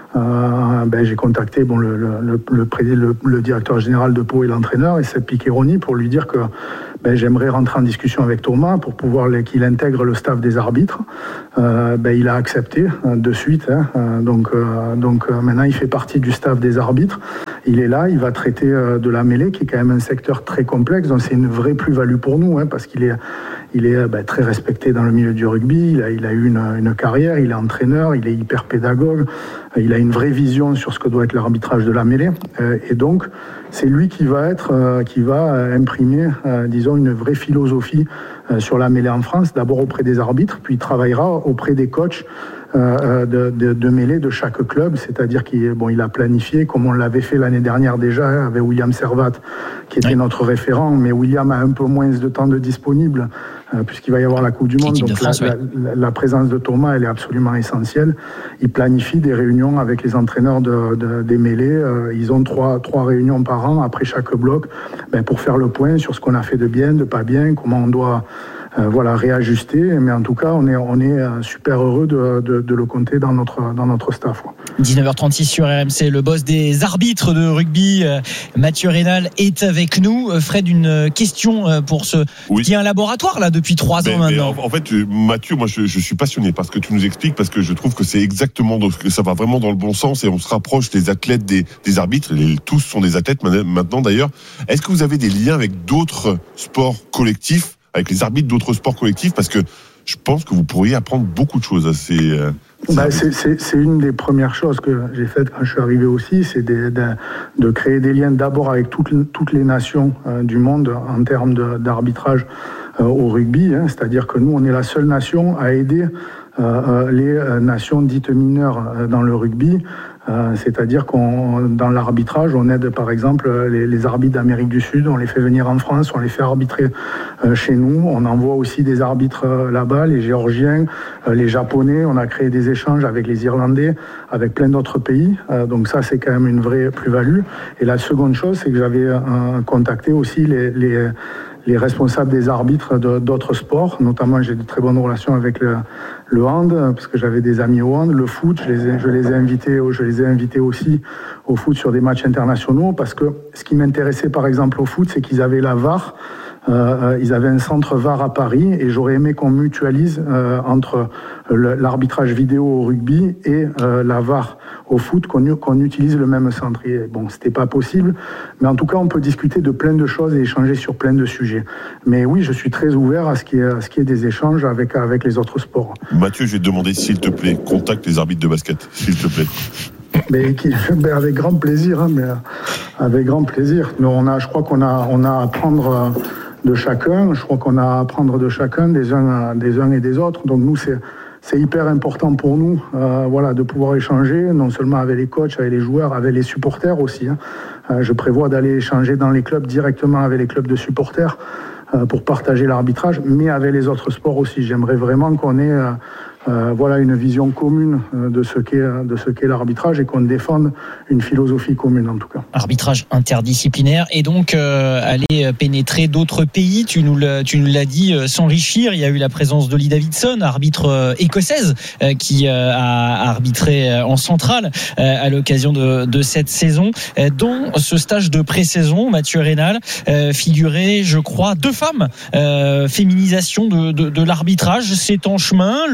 euh, ben, j'ai contacté bon, le, le, le, le, le, le directeur général de Pau et l'entraîneur, et Sepp Piccheroni, pour lui dire que ben, j'aimerais rentrer en discussion avec Thomas pour pouvoir qu'il intègre le staff des arbitres. Euh, ben, il a accepté euh, de suite. Hein, euh, donc euh, donc euh, maintenant, il fait partie du staff des arbitres. Il est là, il va traiter euh, de la mêlée, qui est quand même un secteur très complexe. Donc c'est une vraie plus-value pour nous, hein, parce qu'il est, il est ben, très respecté dans le milieu du rugby. Il a, il a eu une, une carrière, il est entraîneur, il est hyper pédagogue. Il a une vraie vision sur ce que doit être l'arbitrage de la mêlée. Euh, et donc, c'est lui qui va être, euh, qui va euh, imprimer, euh, disons, une vraie philosophie euh, sur la mêlée en France. D'abord auprès des arbitres, puis il travaillera auprès des coachs euh, de, de, de mêlée de chaque club. C'est-à-dire qu'il bon, il a planifié, comme on l'avait fait l'année dernière déjà, hein, avec William Servat, qui était oui. notre référent. Mais William a un peu moins de temps de disponible, euh, puisqu'il va y avoir la Coupe du Monde. Donc France, la, oui. la, la présence de Thomas, elle est absolument essentielle. Il planifie des réunions avec les entraîneurs de, de, des mêlées. Euh, ils ont trois, trois réunions par an après chaque bloc, ben, pour faire le point sur ce qu'on a fait de bien, de pas bien, comment on doit euh, voilà, réajuster. Mais en tout cas, on est, on est super heureux de, de, de le compter dans notre, dans notre staff. Ouais. dix-neuf heures trente-six sur R M C, le boss des arbitres de rugby, euh, Mathieu Raynal, est avec nous. Fred, une question pour ce oui. qui est un laboratoire là depuis trois ben, ans maintenant. En, en fait, Mathieu, moi je, je suis passionné parce que tu nous expliques, parce que je trouve que c'est exactement, que ça va vraiment dans le bon sens et on se rapproche des athlètes, des, des arbitres. Les, tous sont des athlètes maintenant d'ailleurs. Est-ce que vous avez des liens avec d'autres sports collectifs, avec les arbitres d'autres sports collectifs, parce que je pense que vous pourriez apprendre beaucoup de choses à ces. Euh, bah, c'est, c'est, c'est une des premières choses que j'ai faites quand je suis arrivé aussi, c'est de, de, de créer des liens d'abord avec toutes, toutes les nations euh, du monde en termes de, d'arbitrage euh, au rugby. Hein, c'est-à-dire que nous, on est la seule nation à aider euh, les euh, nations dites mineures euh, dans le rugby. Euh, c'est-à-dire qu'on, dans l'arbitrage, on aide par exemple les, les arbitres d'Amérique du Sud, on les fait venir en France, on les fait arbitrer euh, chez nous. On envoie aussi des arbitres euh, là-bas, les Géorgiens, euh, les Japonais. On a créé des échanges avec les Irlandais, avec plein d'autres pays. Euh, donc ça, c'est quand même une vraie plus-value. Et la seconde chose, c'est que j'avais euh, contacté aussi les, les les responsables des arbitres de, d'autres sports, notamment j'ai de très bonnes relations avec le, le hand, parce que j'avais des amis au hand, le foot, je les ai, je les ai invités, je les ai invités aussi au foot sur des matchs internationaux, parce que ce qui m'intéressait par exemple au foot, c'est qu'ils avaient la V A R, euh, ils avaient un centre V A R à Paris, et j'aurais aimé qu'on mutualise euh, entre le, l'arbitrage vidéo au rugby et euh, la V A R au foot, qu'on, qu'on utilise le même centre. Et bon, c'était pas possible, mais en tout cas, on peut discuter de plein de choses et échanger sur plein de sujets. Mais oui, je suis très ouvert à ce qui est, à ce qui est des échanges avec, avec les autres sports. Mathieu, je vais te demander, s'il te plaît, contacte les arbitres de basket, s'il te plaît. Mais, qui, mais avec grand plaisir, hein, mais avec grand plaisir. Nous, on a, je crois qu'on a, on a à apprendre de chacun. Je crois qu'on a à apprendre de chacun, des uns, des uns et des autres. Donc nous, c'est C'est hyper important pour nous, euh, voilà, de pouvoir échanger, non seulement avec les coachs, avec les joueurs, avec les supporters aussi. Hein. Euh, je prévois d'aller échanger dans les clubs directement avec les clubs de supporters euh, pour partager l'arbitrage, mais avec les autres sports aussi. J'aimerais vraiment qu'on ait euh, euh, voilà, une vision commune euh, de ce qu'est, de ce qu'est l'arbitrage et qu'on défende une philosophie commune en tout cas. Arbitrage interdisciplinaire et donc euh, aller pénétrer d'autres pays, tu nous l'as, tu nous l'as dit, euh, s'enrichir. Il y a eu la présence d'Oli Davidson, arbitre euh, écossaise, euh, qui euh, a arbitré euh, en centrale euh, à l'occasion de, de cette saison. Euh, dans ce stage de pré-saison, Mathieu Raynal, euh, figurait, je crois, deux femmes. Euh, féminisation de, de, de l'arbitrage, c'est en chemin, le chemin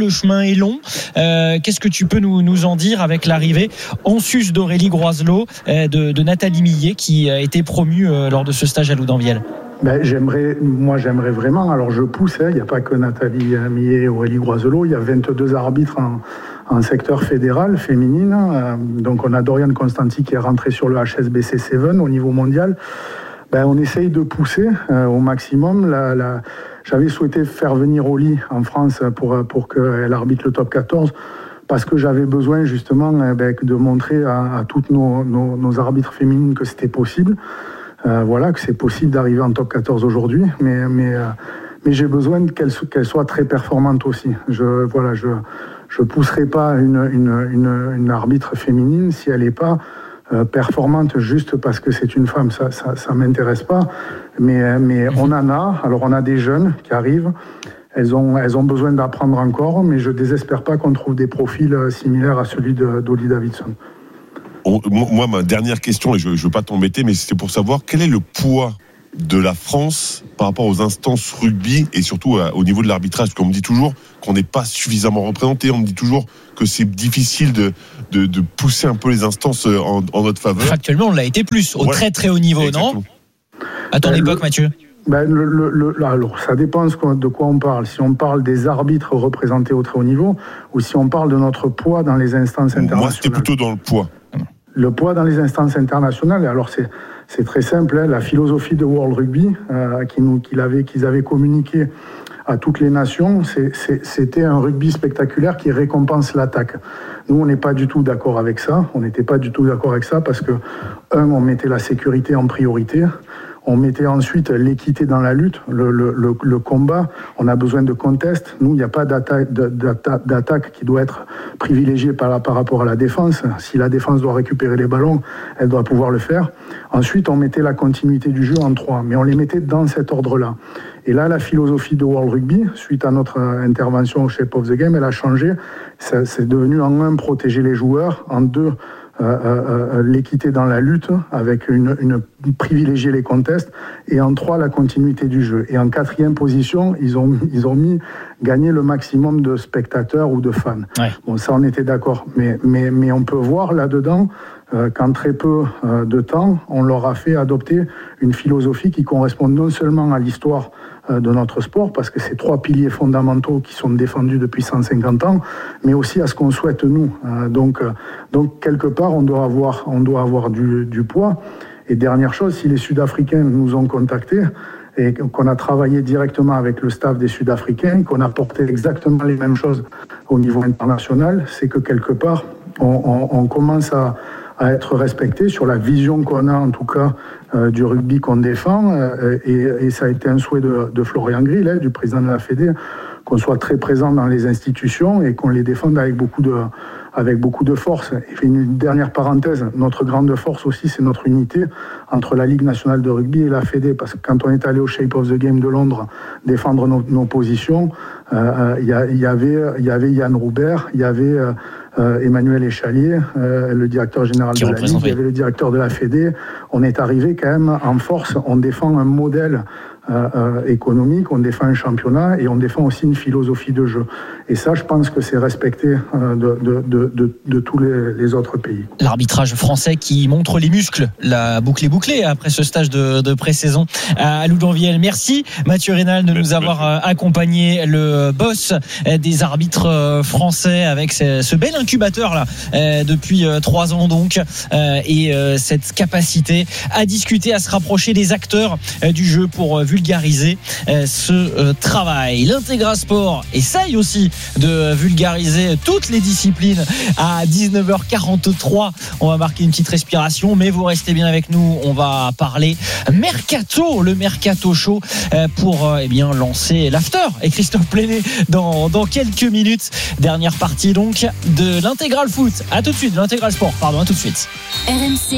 est long. Euh, qu'est-ce que tu peux nous, nous en dire avec l'arrivée en sus d'Aurélie Groiselot, euh, de, de Nathalie Millet qui a été promue euh, lors de ce stage à Loudanvielle? Ben, j'aimerais, moi j'aimerais vraiment, alors je pousse, hein, il n'y a pas que Nathalie Millet et Aurélie Groiselot, il y a vingt-deux arbitres en, en secteur fédéral, féminine, euh, donc on a Doriane Constanti qui est rentrée sur le H S B C sept au niveau mondial. Ben, on essaye de pousser euh, au maximum. La, la, j'avais souhaité faire venir Oli en France pour, pour qu'elle arbitre le top quatorze, parce que j'avais besoin justement euh, ben, de montrer à, à toutes nos, nos, nos arbitres féminines que c'était possible. Euh, voilà, que c'est possible d'arriver en top quatorze aujourd'hui, mais, mais, euh, mais j'ai besoin qu'elle, qu'elle soit très performante aussi. Je voilà, je je pousserai pas une, une, une, une arbitre féminine si elle n'est pas euh, performante juste parce que c'est une femme. Ça, ça, ça m'intéresse pas. Mais, mais on en a. Alors on a des jeunes qui arrivent. Elles ont, elles ont besoin d'apprendre encore, mais je désespère pas qu'on trouve des profils similaires à celui de, d'Oli Davidson. On, moi, ma dernière question, et je ne veux pas t'embêter, mais c'était pour savoir quel est le poids de la France par rapport aux instances rugby et surtout à, au niveau de l'arbitrage, parce qu'on me dit toujours qu'on n'est pas suffisamment représenté, on me dit toujours que c'est difficile de, de, de pousser un peu les instances en, en notre faveur. Actuellement, on l'a été plus, au ouais. très très haut niveau, exactement. Non à ton ben, époque, le, Mathieu ben, le, le, le, alors, ça dépend de quoi on parle. Si on parle des arbitres représentés au très haut niveau, ou si on parle de notre poids dans les instances internationales. Moi, c'était plutôt dans le poids. Le poids dans les instances internationales, alors c'est, c'est très simple, hein, la philosophie de World Rugby euh, qui nous, qu'il avait, qu'ils avaient communiqué à toutes les nations, c'est, c'est, c'était un rugby spectaculaire qui récompense l'attaque. Nous, on n'est pas du tout d'accord avec ça, on n'était pas du tout d'accord avec ça parce que, un, on mettait la sécurité en priorité, on mettait ensuite l'équité dans la lutte, le, le, le, le combat. On a besoin de contest. Nous, il n'y a pas d'attaque, d'attaque, d'attaque qui doit être privilégiée par, par rapport à la défense. Si la défense doit récupérer les ballons, elle doit pouvoir le faire. Ensuite, on mettait la continuité du jeu en trois, mais on les mettait dans cet ordre-là. Et là, la philosophie de World Rugby, suite à notre intervention au Shape of the Game, elle a changé. Ça, c'est devenu en un, protéger les joueurs, en deux, Euh, euh, l'équité dans la lutte avec une, une privilégier les contests, et en trois la continuité du jeu, et en quatrième position ils ont ils ont mis gagner le maximum de spectateurs ou de fans. Ouais. Bon, ça on était d'accord, mais mais mais on peut voir là-dedans euh, qu'en très peu euh, de temps on leur a fait adopter une philosophie qui correspond non seulement à l'histoire euh, de notre sport, parce que c'est trois piliers fondamentaux qui sont défendus depuis cent cinquante ans, mais aussi à ce qu'on souhaite nous. Euh, donc euh, donc quelque part on doit avoir on doit avoir du, du poids. Et dernière chose, si les Sud-Africains nous ont contactés et qu'on a travaillé directement avec le staff des Sud-Africains, qu'on a porté exactement les mêmes choses au niveau international, c'est que quelque part on, on, on commence à, à être respecté sur la vision qu'on a en tout cas euh, du rugby qu'on défend, euh, et, et ça a été un souhait de, de Florian Grill, hein, du président de la Fédé, qu'on soit très présent dans les institutions et qu'on les défende avec beaucoup de avec beaucoup de force. Et une dernière parenthèse, notre grande force aussi, c'est notre unité entre la Ligue nationale de rugby et la Fédé, parce que quand on est allé au Shape of the Game de Londres défendre nos, nos positions, euh, y, a, y, avait, y avait Yann Roubert, il y avait euh, Emmanuel Échalier, euh, le directeur général Qui de la Ligue, il y avait le directeur de la Fédé. On est arrivé quand même en force, on défend un modèle Euh, euh, économique, on défend un championnat et on défend aussi une philosophie de jeu. Et ça, je pense que c'est respecté euh, de, de, de, de, de tous les, les autres pays. L'arbitrage français qui montre les muscles, la boucle est bouclée après ce stage de, de pré-saison à Loudanvielle. Merci Mathieu Rénal de nous avoir accompagné, le boss des arbitres français, avec ce, ce bel incubateur là depuis trois ans donc, et cette capacité à discuter, à se rapprocher des acteurs du jeu pour vulgariser ce travail. L'Intégral Sport essaye aussi de vulgariser toutes les disciplines à dix-neuf heures quarante-trois. On va marquer une petite respiration, mais vous restez bien avec nous. On va parler Mercato, le Mercato Show, pour eh bien lancer l'after et Christophe Pléné dans, dans quelques minutes. Dernière partie donc de l'Intégral Foot. À tout de suite, l'Intégral Sport, pardon, à tout de suite. R M C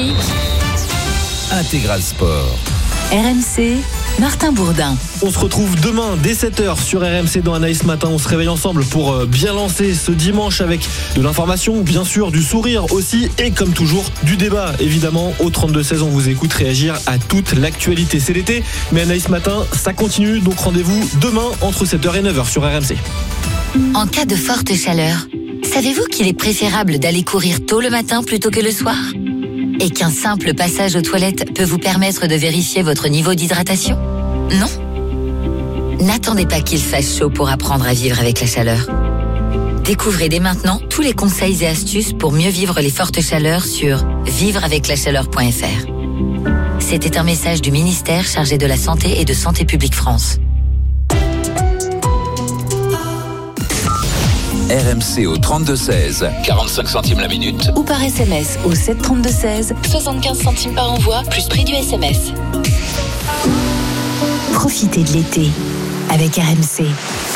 Intégral Sport. R M C, Martin Bourdin. On se retrouve demain dès sept heures sur R M C dans Anaïs Matin. On se réveille ensemble pour bien lancer ce dimanche avec de l'information, bien sûr, du sourire aussi, et comme toujours, du débat. Évidemment, au trente-deux seize, on vous écoute réagir à toute l'actualité. C'est l'été, mais Anaïs Matin, ça continue. Donc rendez-vous demain entre sept heures et neuf heures sur R M C. En cas de forte chaleur, savez-vous qu'il est préférable d'aller courir tôt le matin plutôt que le soir ? Et qu'un simple passage aux toilettes peut vous permettre de vérifier votre niveau d'hydratation ? Non ? N'attendez pas qu'il fasse chaud pour apprendre à vivre avec la chaleur. Découvrez dès maintenant tous les conseils et astuces pour mieux vivre les fortes chaleurs sur vivre avec la chaleur point f r. C'était un message du ministère chargé de la Santé et de Santé publique France. R M C au trente-deux seize, quarante-cinq centimes la minute. Ou par S M S au sept trente-deux seize, soixante-quinze centimes par envoi, plus prix du S M S. Profitez de l'été avec R M C.